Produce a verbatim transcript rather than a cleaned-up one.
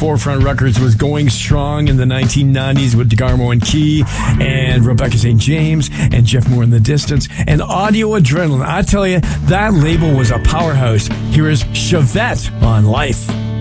Forefront Records was going strong in the nineteen nineties with DeGarmo and Key and Rebecca Saint James and Jeff Moore in the Distance and Audio Adrenaline. I tell you, that label was a powerhouse. Here is Chevette on Life.